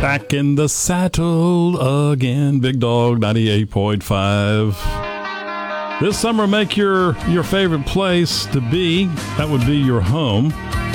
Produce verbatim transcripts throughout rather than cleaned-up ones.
Back in the saddle again, Big Dog ninety-eight point five. This summer, make your, your favorite place to be. That would be your home.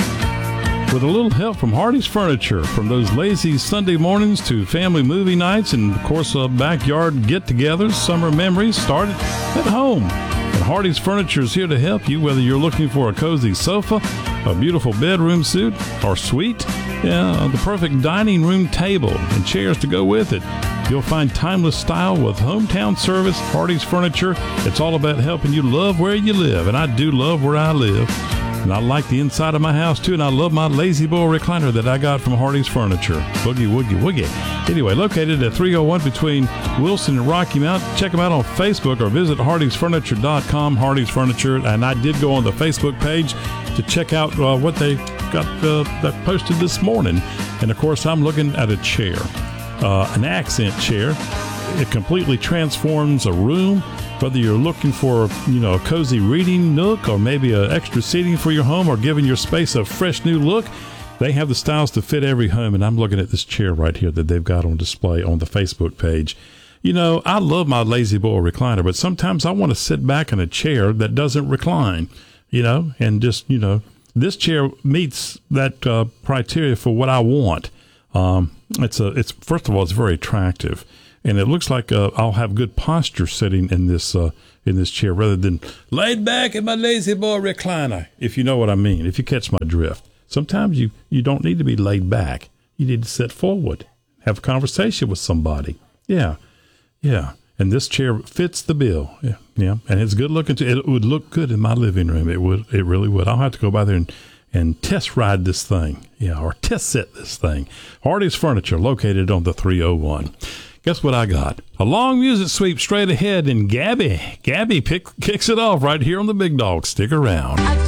With a little help from Hardy's Furniture. From those lazy Sunday mornings to family movie nights and, of course, uh, backyard get-togethers, summer memories start at home. And Hardy's Furniture is here to help you, whether you're looking for a cozy sofa, a beautiful bedroom suite, or suite, yeah, the perfect dining room table and chairs to go with it. You'll find timeless style with hometown service, Hardy's Furniture. It's all about helping you love where you live, and I do love where I live. And I like the inside of my house, too, and I love my Lazy Boy recliner that I got from Hardy's Furniture. Boogie, woogie, woogie. Anyway, located at three oh one between Wilson and Rocky Mount. Check them out on Facebook or visit hardys furniture dot com, Hardy's Furniture. And I did go on the Facebook page to check out uh, what they got uh, that posted this morning. And, of course, I'm looking at a chair, uh, an accent chair. It completely transforms a room. Whether you're looking for, you know, a cozy reading nook or maybe a extra seating for your home or giving your space a fresh new look, they have the styles to fit every home. And I'm looking at this chair right here that they've got on display on the Facebook page. You know, I love my Lazy Boy recliner, but sometimes I want to sit back in a chair that doesn't recline, you know, and just, you know, this chair meets that uh, criteria for what I want. Um, it's a, it's first of all, it's very attractive. And it looks like uh, I'll have good posture sitting in this uh, in this chair rather than laid back in my Lazy Boy recliner, if you know what I mean, if you catch my drift. Sometimes you, you don't need to be laid back. You need to sit forward, have a conversation with somebody. Yeah, yeah. And this chair fits the bill. Yeah, yeah. And it's good looking, too. It would look good in my living room. It would. It really would. I'll have to go by there and, and test ride this thing, yeah, or test set this thing. Hardy's Furniture, located on the three oh one. Guess what I got? A long music sweep straight ahead, and Gabby. Gabby pick, kicks it off right here on the Big Dog. Stick around.